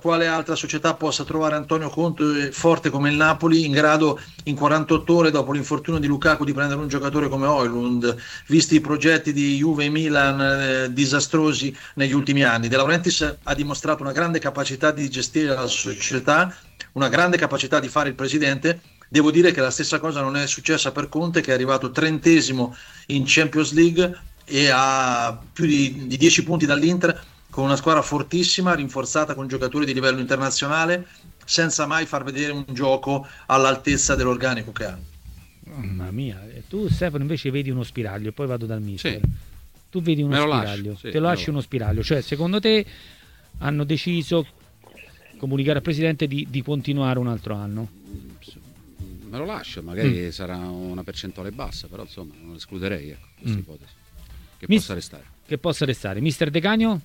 quale altra società possa trovare Antonio Conte forte come il Napoli, in grado in 48 ore dopo l'infortunio di Lukaku di prendere un giocatore come Højlund, visti i progetti di Juve e Milan disastrosi negli ultimi anni. De Laurentiis ha dimostrato una grande capacità di gestire la società, una grande capacità di fare il presidente. Devo dire che la stessa cosa non è successa per Conte, che è arrivato 30° in Champions League e ha più di 10 punti dall'Inter, con una squadra fortissima, rinforzata con giocatori di livello internazionale, senza mai far vedere un gioco all'altezza dell'organico che ha. Mamma mia, tu Stefano invece vedi uno spiraglio, poi vado dal mister. Sì. Tu vedi uno spiraglio, lascio, sì, te lo lasci uno spiraglio, cioè secondo te hanno deciso comunicare al presidente di continuare un altro anno? Me lo lascio, magari sarà una percentuale bassa, però insomma non escluderei, ecco, questa ipotesi possa restare. Che possa restare. Mister De Canio?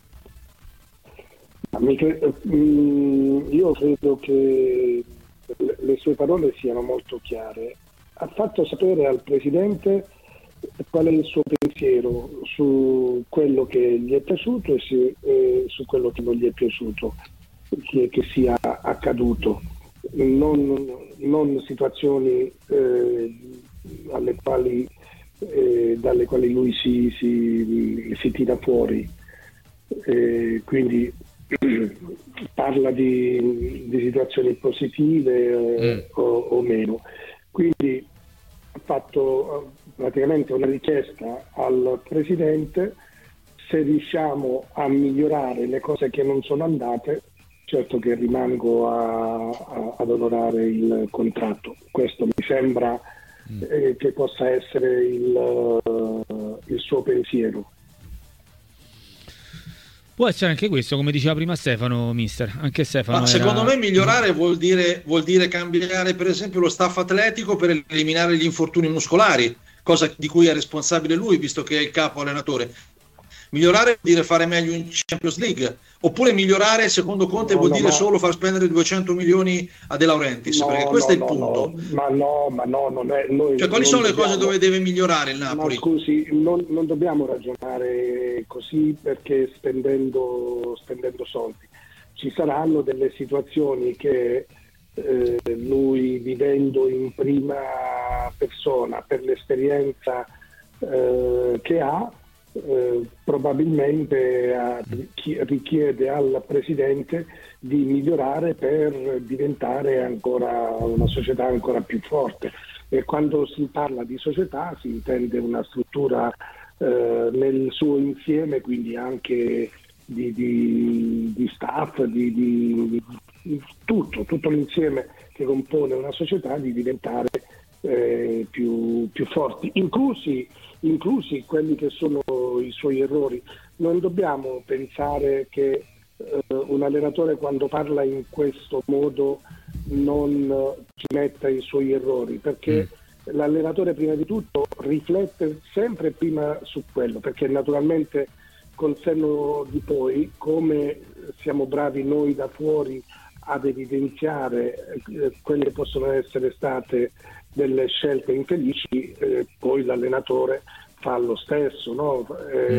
Io credo che le sue parole siano molto chiare. Ha fatto sapere al presidente qual è il suo pensiero su quello che gli è piaciuto e su quello che non gli è piaciuto che sia accaduto. Non situazioni dalle quali lui si tira fuori, quindi parla di situazioni positive o meno. Quindi ha fatto praticamente una richiesta al presidente: se riusciamo a migliorare le cose che non sono andate, certo che rimango ad onorare il contratto. Questo mi sembra che possa essere il suo pensiero. Può essere anche questo, come diceva prima Stefano, mister. Anche Stefano secondo me migliorare vuol dire cambiare per esempio lo staff atletico per eliminare gli infortuni muscolari, cosa di cui è responsabile lui, visto che è il capo allenatore. Migliorare vuol dire fare meglio in Champions League, oppure migliorare secondo Conte vuol dire solo far spendere 200 milioni a De Laurentiis, perché questo è il punto. Ma no, non è. Cioè, quali sono le cose dove deve migliorare il Napoli? Ma scusi, non dobbiamo ragionare così, perché spendendo soldi ci saranno delle situazioni che lui, vivendo in prima persona per l'esperienza che ha, probabilmente richiede al presidente di migliorare per diventare ancora una società ancora più forte. E quando si parla di società si intende una struttura nel suo insieme, quindi anche di staff, di tutto l'insieme che compone una società, di diventare più forti, inclusi quelli che sono i suoi errori. Non dobbiamo pensare che un allenatore, quando parla in questo modo, non ci metta i suoi errori, perché l'allenatore prima di tutto riflette sempre prima su quello, perché naturalmente col senno di poi, come siamo bravi noi da fuori ad evidenziare quelle che possono essere state delle scelte infelici, poi l'allenatore fa lo stesso, no?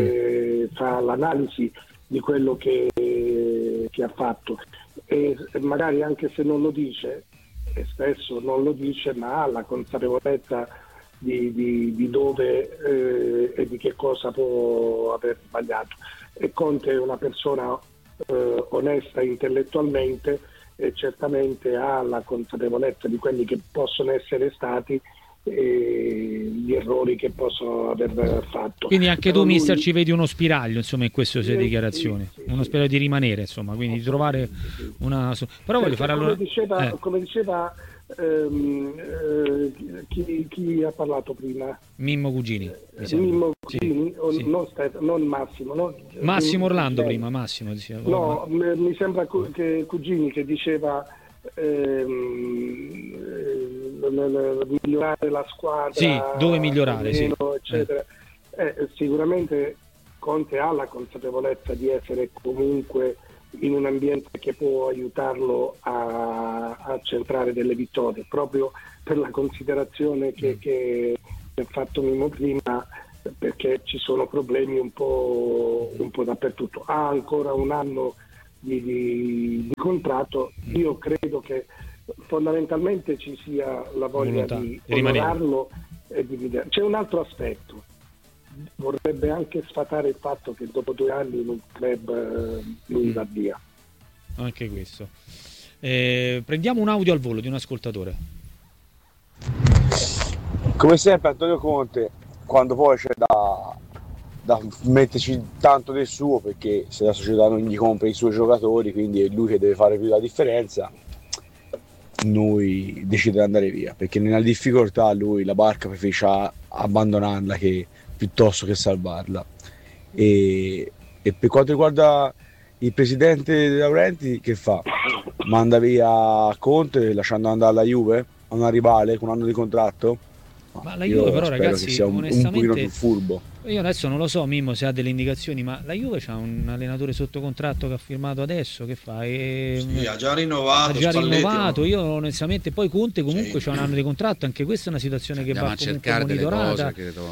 Fa l'analisi di quello che ha fatto, e magari anche se non lo dice, e spesso non lo dice, ma ha la consapevolezza di dove e di che cosa può aver sbagliato. E Conte è una persona onesta intellettualmente, e certamente ha la consapevolezza di quelli che possono essere stati gli errori che possono aver fatto. Quindi anche tu, mister, ci vedi uno spiraglio, insomma, in queste sue dichiarazioni, uno spiraglio di rimanere, insomma, quindi di trovare una... Però voglio fare allora... Come diceva chi ha parlato prima? Mimmo Cugini. Mimmo Cugini, sì. Non Massimo, no? Massimo Orlando prima, Massimo diceva. No, mi sembra che Cugini che diceva migliorare la squadra, sì, dove migliorare, meno, eccetera. Sicuramente Conte ha la consapevolezza di essere comunque in un ambiente che può aiutarlo a centrare delle vittorie, proprio per la considerazione che ha fatto Mimmo prima, perché ci sono problemi un po' dappertutto. Ha ancora un anno di contratto. Io credo che fondamentalmente ci sia la voglia di onorarlo e di vedere. C'è un altro aspetto: vorrebbe anche sfatare il fatto che dopo 2 anni in un club lui va via. Anche questo. Prendiamo un audio al volo di un ascoltatore. Come sempre Antonio Conte, quando poi c'è da metterci tanto del suo, perché se la società non gli compra i suoi giocatori, quindi è lui che deve fare più la differenza, lui decide di andare via, perché nella difficoltà lui la barca preferisce abbandonarla piuttosto che salvarla. E per quanto riguarda il presidente De Laurentiis, che fa? Manda via Conte lasciando andare alla Juve, a una rivale con un anno di contratto? Ma la Juve però, ragazzi, che sia un pochino più furbo. Io adesso non lo so, Mimmo, se ha delle indicazioni, ma la Juve c'ha un allenatore sotto contratto che ha firmato adesso, che fa? Sì, ha già rinnovato. Io onestamente, poi Conte comunque c'ha un anno di contratto, anche questa è una situazione che va comunque monitorata.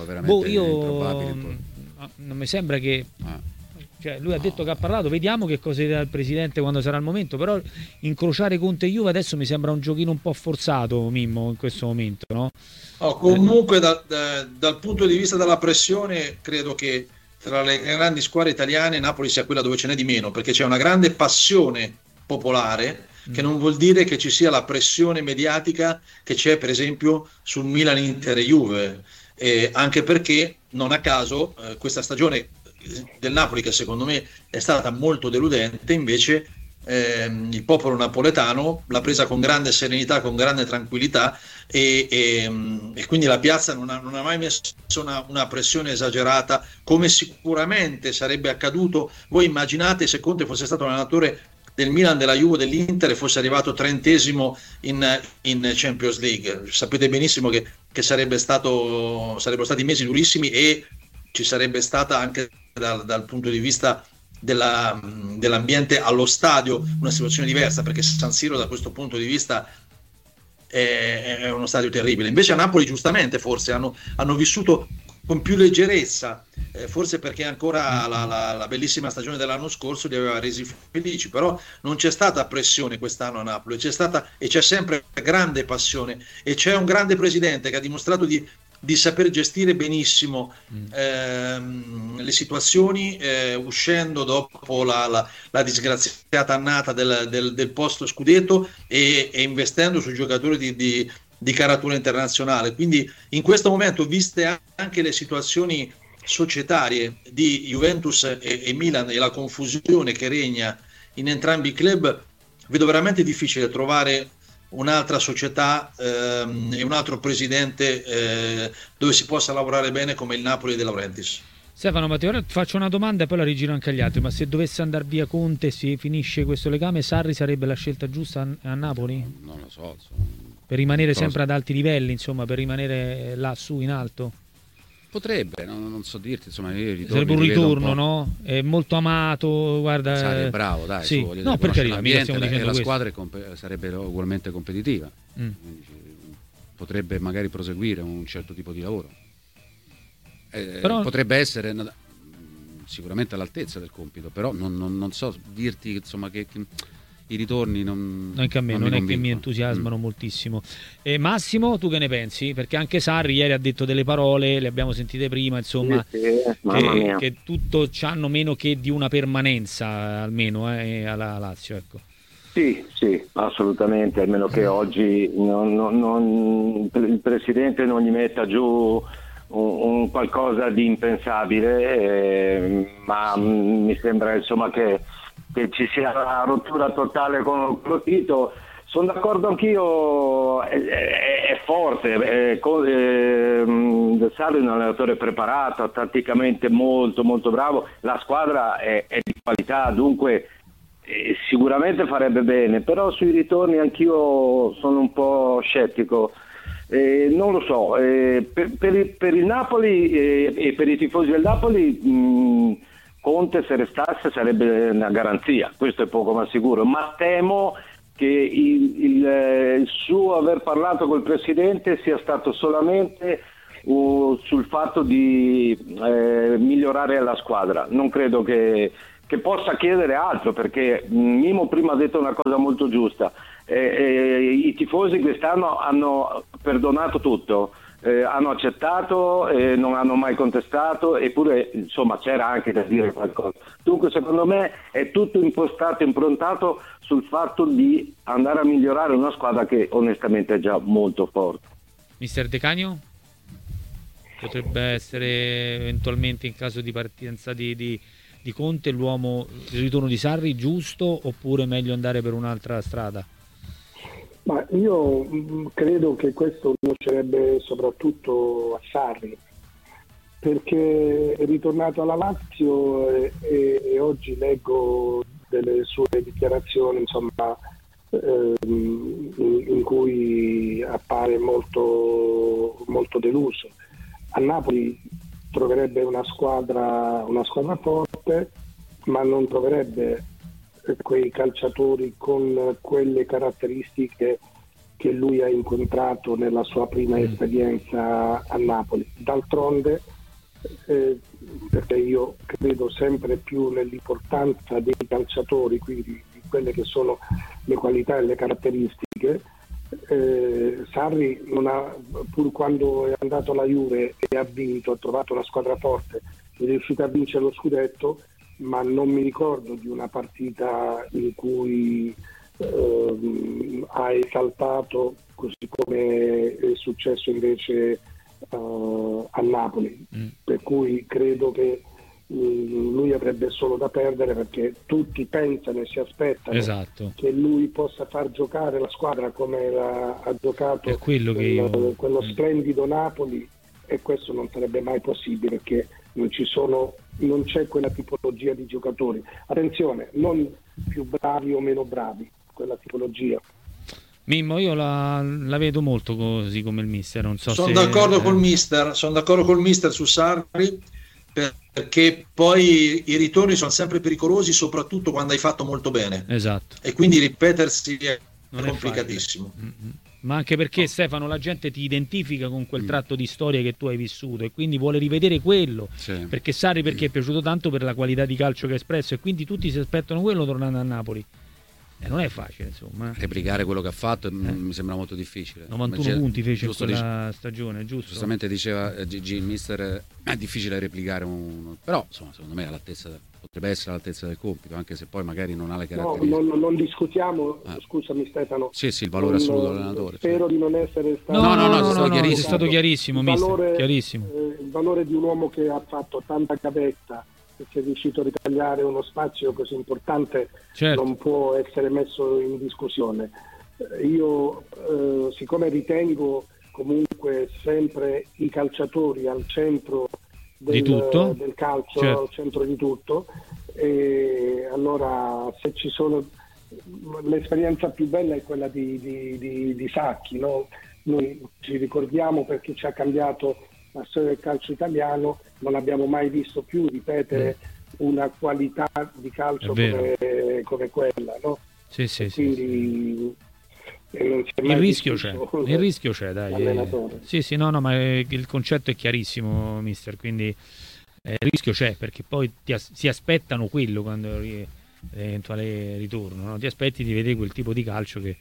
Non mi sembra che... Cioè, lui ha detto che ha parlato, vediamo che cosa dirà il presidente quando sarà il momento, però incrociare Conte e Juve adesso mi sembra un giochino un po' forzato, Mimmo, in questo momento, no? Comunque dal punto di vista della pressione credo che tra le grandi squadre italiane Napoli sia quella dove ce n'è di meno, perché c'è una grande passione popolare, che non vuol dire che ci sia la pressione mediatica che c'è per esempio sul Milan, Inter e Juve, anche perché non a caso questa stagione del Napoli, che secondo me è stata molto deludente, invece il popolo napoletano l'ha presa con grande serenità, con grande tranquillità e quindi la piazza non ha mai messo una pressione esagerata, come sicuramente sarebbe accaduto. Voi immaginate se Conte fosse stato allenatore del Milan, della Juve, dell'Inter e fosse arrivato 30° in Champions League, sapete benissimo che sarebbero stati mesi durissimi e ci sarebbe stata anche dal punto di vista dell'ambiente allo stadio una situazione diversa, perché San Siro da questo punto di vista è uno stadio terribile. Invece a Napoli giustamente forse hanno vissuto con più leggerezza, forse perché ancora la bellissima stagione dell'anno scorso li aveva resi felici, però non c'è stata pressione quest'anno a Napoli, c'è stata e c'è sempre grande passione e c'è un grande presidente che ha dimostrato di saper gestire benissimo le situazioni, uscendo dopo la disgraziata annata del posto scudetto e investendo sui giocatori di caratura internazionale. Quindi in questo momento, viste anche le situazioni societarie di Juventus e Milan e la confusione che regna in entrambi i club, vedo veramente difficile trovare un'altra società e un altro presidente dove si possa lavorare bene come il Napoli De Laurentiis. Stefano, ma ora faccio una domanda e poi la rigiro anche agli altri, ma se dovesse andare via Conte, si finisce questo legame, Sarri sarebbe la scelta giusta a Napoli? Non lo so, per rimanere sempre ad alti livelli, insomma, per rimanere là su in alto? Potrebbe, non so dirti, insomma, io sarebbe un ritorno, no? È molto amato, guarda. Sarri è bravo, dai, sì. No, per carità, la squadra sarebbe ugualmente competitiva. Quindi potrebbe magari proseguire un certo tipo di lavoro. Però potrebbe essere sicuramente all'altezza del compito, però non so dirti, insomma, che i ritorni anche a me non è che mi entusiasmano moltissimo. Massimo, tu che ne pensi? Perché anche Sarri ieri ha detto delle parole, le abbiamo sentite prima, insomma, che tutto c'hanno meno che di una permanenza almeno alla Lazio, ecco. Sì, assolutamente, almeno che oggi il presidente non gli metta giù un qualcosa di impensabile, ma mi sembra insomma che ci sia una rottura totale con lo Tito. Sono d'accordo anch'io, è forte, Sarri è un allenatore preparato, tatticamente molto molto bravo, la squadra è di qualità, dunque sicuramente farebbe bene, però sui ritorni anch'io sono un po' scettico. Non lo so, per il Napoli e per i tifosi del Napoli Conte, se restasse, sarebbe una garanzia, questo è poco ma sicuro, ma temo che il suo aver parlato col presidente sia stato solamente sul fatto di migliorare la squadra. Non credo che che possa chiedere altro, perché Mimo prima ha detto una cosa molto giusta, i tifosi quest'anno hanno perdonato tutto, hanno accettato, non hanno mai contestato, eppure insomma c'era anche da dire qualcosa. Dunque secondo me è tutto impostato, improntato sul fatto di andare a migliorare una squadra che onestamente è già molto forte. Mister De Canio? Potrebbe essere eventualmente, in caso di partenza di Conte, l'uomo, il ritorno di Sarri giusto, oppure meglio andare per un'altra strada? Ma io credo che questo nuocerebbe soprattutto a Sarri, perché è ritornato alla Lazio e oggi leggo delle sue dichiarazioni, insomma, in cui appare molto, molto deluso. A Napoli troverebbe una squadra forte, ma non troverebbe quei calciatori con quelle caratteristiche che lui ha incontrato nella sua prima esperienza a Napoli. D'altronde, perché io credo sempre più nell'importanza dei calciatori, quindi di quelle che sono le qualità e le caratteristiche, Sarri non ha, pur quando è andato alla Juve e ha vinto, ha trovato una squadra forte, è riuscito a vincere lo scudetto, ma non mi ricordo di una partita in cui ha esaltato, così come è successo invece a Napoli, per cui credo che lui avrebbe solo da perdere, perché tutti pensano e si aspettano che lui possa far giocare la squadra come ha giocato quello splendido Napoli, e questo non sarebbe mai possibile, perché non c'è quella tipologia di giocatori. Attenzione, non più bravi o meno bravi, quella tipologia. Mimmo, io la vedo molto così come il mister, non so sono d'accordo col mister su Sarri, perché poi i ritorni sono sempre pericolosi, soprattutto quando hai fatto molto bene. Esatto. E quindi ripetersi è complicatissimo. Ma anche perché, Stefano, la gente ti identifica con quel tratto di storia che tu hai vissuto, e quindi vuole rivedere quello, perché Sarri perché è piaciuto tanto per la qualità di calcio che ha espresso, e quindi tutti si aspettano quello tornando a Napoli. Non è facile, insomma. Replicare quello che ha fatto mi sembra molto difficile. 91 punti fece in quella stagione, giusto? Giustamente diceva Gigi, il mister, è difficile replicare però insomma, secondo me potrebbe essere all'altezza del compito, anche se poi magari non ha le caratteristiche. No, non discutiamo, scusami Stefano. Sì, il valore assoluto dell'allenatore. Spero di non essere stato... No, è stato chiarissimo, chiarissimo. Il valore di un uomo che ha fatto tanta gavetta, che si è riuscito a ritagliare uno spazio così importante, non può essere messo in discussione. Io siccome ritengo comunque sempre i calciatori al centro del calcio, al centro di tutto, e allora se ci sono, l'esperienza più bella è quella di Sacchi, no? Noi ci ricordiamo perché ci ha cambiato la storia del calcio italiano, non abbiamo mai visto più ripetere una qualità di calcio come quella, no? Quindi il rischio c'è, dai. Sì, no, ma il concetto è chiarissimo, mister, quindi il rischio c'è, perché poi si aspettano quello quando eventuale ritorno, no? Ti aspetti di vedere quel tipo di calcio che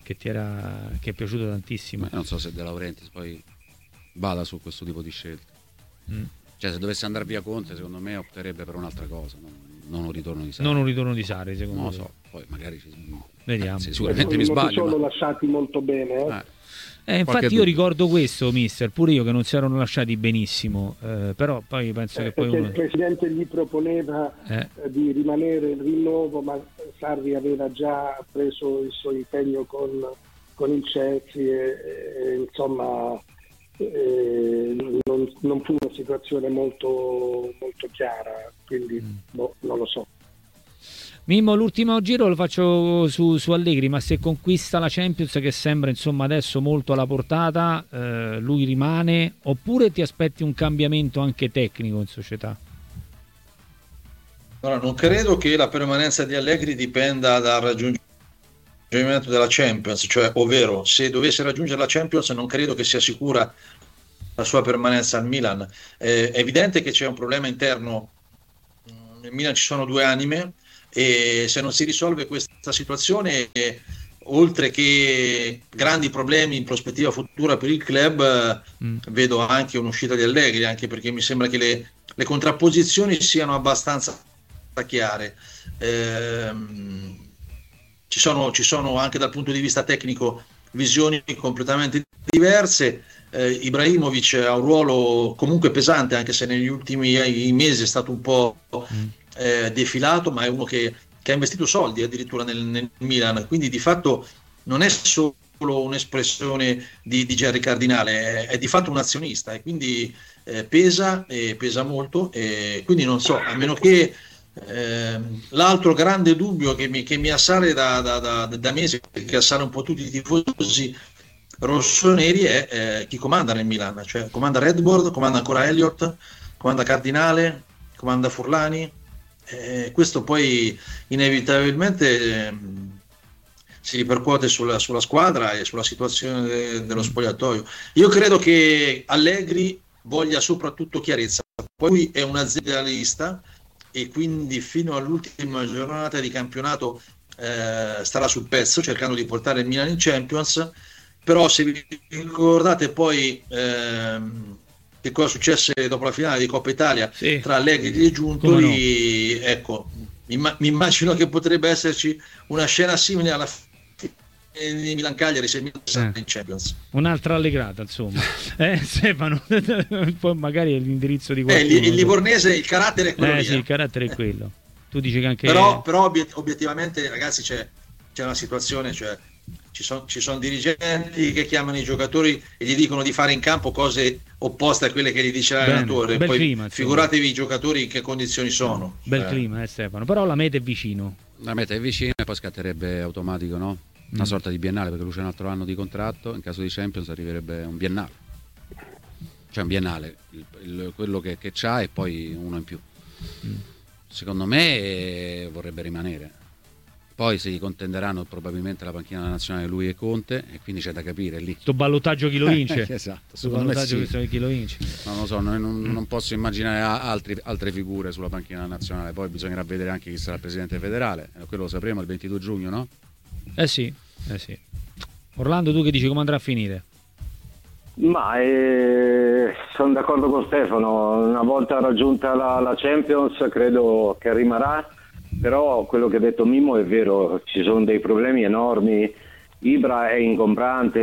è piaciuto tantissimo. Non so se De Laurentiis poi vada su questo tipo di scelte. Cioè, se dovesse andare via Conte, secondo me opterebbe per un'altra cosa, non un ritorno di Sarri. Non un ritorno di Sarri, secondo me. Non lo so, poi magari vediamo. Sicuramente mi sbaglio. Non sono lasciati molto bene. Infatti io ricordo questo, mister, pure io, che non si erano lasciati benissimo, però poi penso che poi il presidente gli proponeva di rimanere il rinnovo, ma Sarri aveva già preso il suo impegno con il Chelsea e insomma non fu una situazione molto, molto chiara, quindi non lo so. Mimmo, l'ultimo giro lo faccio su Allegri, ma se conquista la Champions, che sembra insomma adesso molto alla portata, lui rimane, oppure ti aspetti un cambiamento anche tecnico in società? Allora, non credo che la permanenza di Allegri dipenda dal raggiungimento della Champions, cioè, ovvero, se dovesse raggiungere la Champions non credo che sia sicura la sua permanenza al Milan. È evidente che c'è un problema interno nel Milan ci sono due anime, e se non si risolve questa situazione, oltre che grandi problemi in prospettiva futura per il club, vedo anche un'uscita di Allegri, anche perché mi sembra che le contrapposizioni siano abbastanza chiare. Ci sono anche dal punto di vista tecnico visioni completamente diverse. Ibrahimovic ha un ruolo comunque pesante, anche se negli ultimi mesi è stato un po' defilato, ma è uno che ha investito soldi addirittura nel Milan, quindi di fatto non è solo un'espressione di Gerry Cardinale, è di fatto un azionista, e quindi pesa molto, e quindi non so, a meno che l'altro grande dubbio che mi assale da mesi, che assale un po' tutti i tifosi rossoneri, è chi comanda nel Milan, cioè comanda Redbird, comanda ancora Elliott, comanda Cardinale, comanda Furlani. Questo poi inevitabilmente si ripercuote sulla squadra e sulla situazione dello spogliatoio. Io credo che Allegri voglia soprattutto chiarezza, poi lui è un aziendalista e quindi fino all'ultima giornata di campionato starà sul pezzo cercando di portare il Milan in Champions. Però se vi ricordate poi che cosa successe dopo la finale di Coppa Italia tra Allegri e Giuntoli, no? Ecco, mi immagino che potrebbe esserci una scena simile alla fine di Milan-Cagliari se Milan sarà in Champions. Un'altra allegrata, insomma. Stefano, poi magari è l'indirizzo di qualcuno. Il livornese, il carattere è quello sì, il carattere è quello. Tu dici che anche... Però obiettivamente, ragazzi, c'è una situazione, cioè ci sono dirigenti che chiamano i giocatori e gli dicono di fare in campo cose opposte a quelle che gli dice l'allenatore. Poi clima, figuratevi i giocatori in che condizioni sono. Bel clima, Stefano. Però la meta è vicino. La meta è vicina e poi scatterebbe automatico, no? Una sorta di biennale, perché lui c'è un altro anno di contratto. In caso di Champions arriverebbe un biennale. Cioè un biennale, quello che c'ha e poi uno in più. Secondo me vorrebbe rimanere. Poi si contenderanno probabilmente la panchina nazionale lui e Conte, e quindi c'è da capire lì. Sto ballottaggio chi lo vince. Esatto, secondo me sì. Chi lo vince. Non lo so, non posso immaginare altre figure sulla panchina nazionale. Poi bisognerà vedere anche chi sarà il presidente federale, quello lo sapremo il 22 giugno, no? Sì. Orlando, tu che dici, come andrà a finire? Ma sono d'accordo con Stefano, una volta raggiunta la Champions credo che rimarrà. Però quello che ha detto Mimmo è vero, ci sono dei problemi enormi. Ibra è ingombrante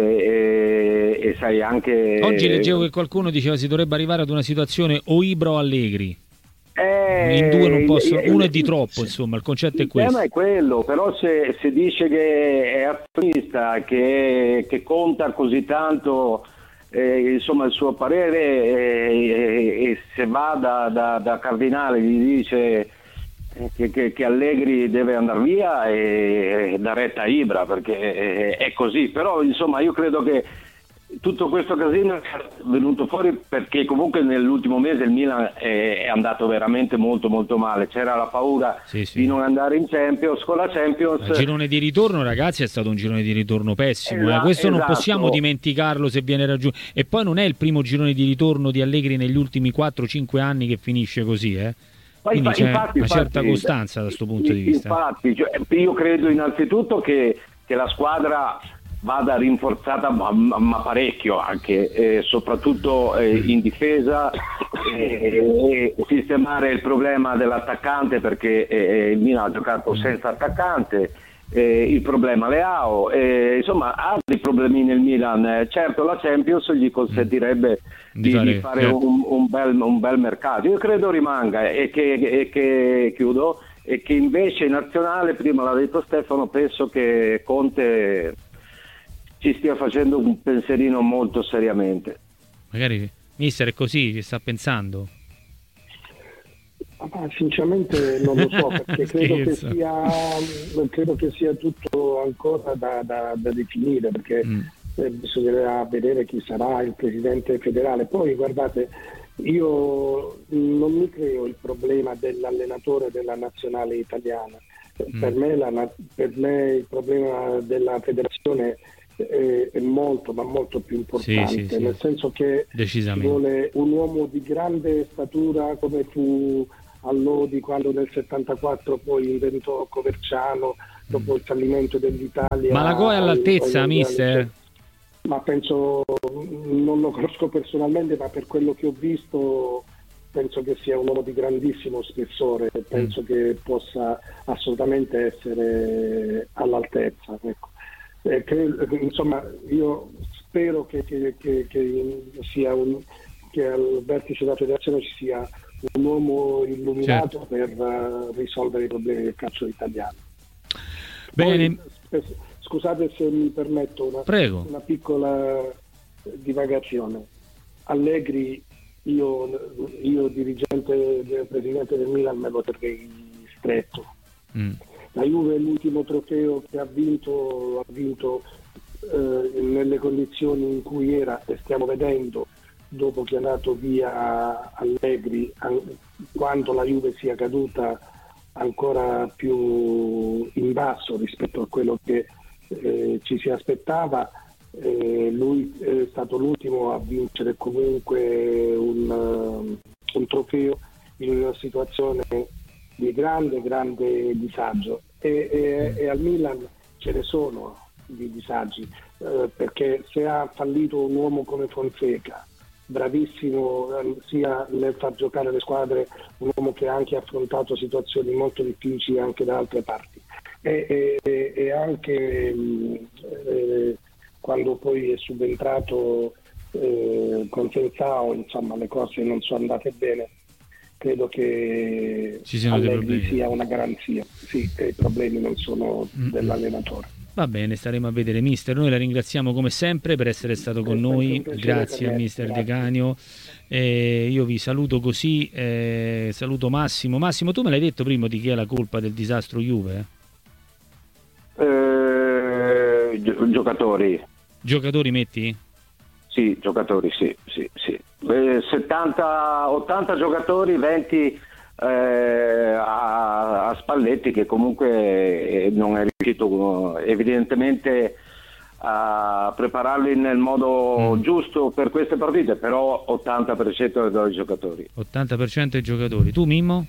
e sai anche... Oggi leggevo che qualcuno diceva si dovrebbe arrivare ad una situazione o Ibra o Allegri. In due non posso, uno è di troppo, insomma, il concetto è questo. Il tema è quello, però se dice che è azionista, che conta così tanto, insomma il suo parere, e se va da Cardinale gli dice... Che Allegri deve andare via e dà retta a Ibra, perché è così. Però insomma io credo che tutto questo casino è venuto fuori perché comunque nell'ultimo mese il Milan è andato veramente molto molto male. C'era la paura di non andare in Champions. Con la Champions, il girone di ritorno, ragazzi, è stato un girone di ritorno pessimo, questo non possiamo dimenticarlo se viene raggiunto. E poi non è il primo girone di ritorno di Allegri negli ultimi 4-5 anni che finisce così, Quindi c'è una certa costanza da questo punto di vista. Infatti, io credo innanzitutto che la squadra vada rinforzata ma parecchio anche, soprattutto in difesa, sistemare il problema dell'attaccante, perché il Milan ha giocato senza attaccante, il problema Leao, insomma altri problemi nel Milan. Certo la Champions gli consentirebbe di fare un bel mercato. Io credo rimanga e che chiudo, e che invece in nazionale, prima l'ha detto Stefano, penso che Conte ci stia facendo un pensierino molto seriamente. Magari mister è così, ci sta pensando? Ma sinceramente non lo so, perché credo che sia tutto ancora da definire, perché bisognerà vedere chi sarà il presidente federale. Poi guardate, io non mi creo il problema dell'allenatore della nazionale italiana. Per me il problema della federazione è molto ma molto più importante, nel senso che ci vuole un uomo di grande statura come fu a Lodi, quando nel 74 poi inventò Coverciano, dopo il fallimento dell'Italia. Ma Lagò è all'altezza, mister? Ma penso, non lo conosco personalmente, ma per quello che ho visto penso che sia un uomo di grandissimo spessore, penso che possa assolutamente essere all'altezza, ecco. Insomma, io spero che al vertice della federazione ci sia un uomo illuminato, certo, per risolvere i problemi del calcio italiano. Bene. Poi, scusate se mi permetto una piccola divagazione. Allegri, io dirigente, presidente del Milan, me lo terrei stretto. La Juve, l'ultimo trofeo che ha vinto nelle condizioni in cui era, e stiamo vedendo dopo che è andato via Allegri, quando la Juve sia caduta ancora più in basso rispetto a quello che ci si aspettava. Lui è stato l'ultimo a vincere comunque un trofeo in una situazione di grande disagio, e al Milan ce ne sono di disagi, perché se ha fallito un uomo come Fonseca, bravissimo sia nel far giocare le squadre, un uomo che ha anche affrontato situazioni molto difficili anche da altre parti, e anche quando poi è subentrato con Sensao, insomma, le cose non sono andate bene. Credo che Allegri sia una garanzia, sì, che i problemi non sono dell'allenatore. Va bene, staremo a vedere, mister. Noi la ringraziamo come sempre per essere stato con noi. Grazie al mister De Canio. Io vi saluto così, saluto Massimo. Massimo, tu me l'hai detto prima di chi è la colpa del disastro Juve? Giocatori. Giocatori metti? Sì, giocatori, sì. 80 giocatori, 20 a Spalletti, che comunque non è riuscito evidentemente a prepararli nel modo giusto per queste partite, però 80% dei giocatori. 80% dei giocatori. Tu, Mimmo?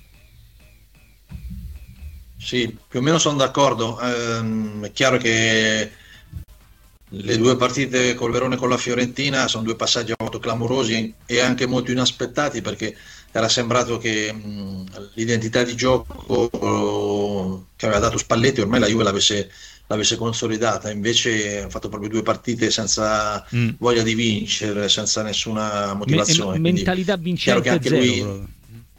Sì, più o meno sono d'accordo. È chiaro che le due partite col Verona e con la Fiorentina sono due passaggi molto clamorosi e anche molto inaspettati, perché era sembrato che l'identità di gioco che aveva dato Spalletti ormai la Juve l'avesse consolidata. Invece ha fatto proprio due partite senza voglia di vincere, senza nessuna motivazione. Mentalità vincente anche zero. Lui,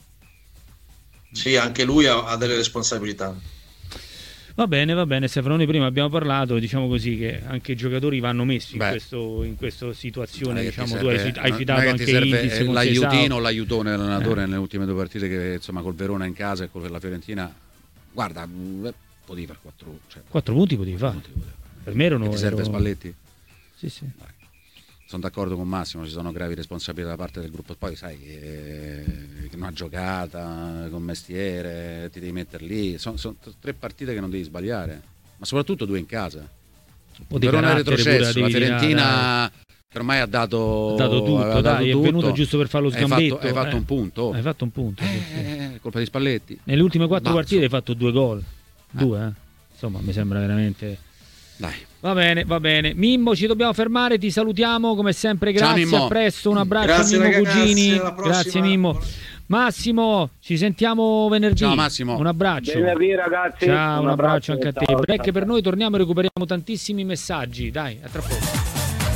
sì, anche lui ha delle responsabilità. Va bene, Stefano, noi prima abbiamo parlato, diciamo così, che anche i giocatori vanno messi in questa situazione, diciamo, serve, tu hai citato anche Indiz, l'aiutino o l'aiutone dell'allenatore nelle ultime due partite, che insomma col Verona in casa e con la Fiorentina, guarda, potevi fare 4 punti potevi fare. Per me erano... Ti serve Spalletti? Sì. Sono d'accordo con Massimo, ci sono gravi responsabilità da parte del gruppo. Poi sai, una giocata con mestiere, ti devi mettere lì. Sono 3 partite che non devi sbagliare, ma soprattutto 2 in casa. Per non è retrocesso, la Fiorentina che ormai ha dato tutto, è venuto giusto per fare lo sgambetto. Hai fatto un punto. Hai fatto un punto. Sì. Colpa di Spalletti. Nelle ultime 4 partite hai fatto 2 gol. 2, Insomma, mi sembra veramente... Dai. Va bene. Mimmo, ci dobbiamo fermare, ti salutiamo come sempre, grazie. Ciao, a presto, un abbraccio. Grazie, Mimmo ragazzi, Cugini, grazie Mimmo. Massimo, ci sentiamo venerdì. Ciao Massimo. Un abbraccio. Venerdì, ragazzi. Ciao, un abbraccio anche a te. Ciao, Break per noi, torniamo e recuperiamo tantissimi messaggi. Dai, a tra poco.